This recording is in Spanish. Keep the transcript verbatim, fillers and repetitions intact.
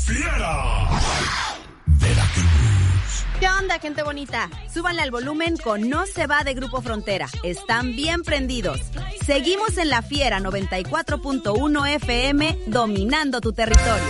Fiera. Veracruz. ¿Qué onda, gente bonita? Súbanle al volumen con No se va de Grupo Frontera. Están bien prendidos. Seguimos en La Fiera noventa y cuatro punto uno F M, dominando tu territorio.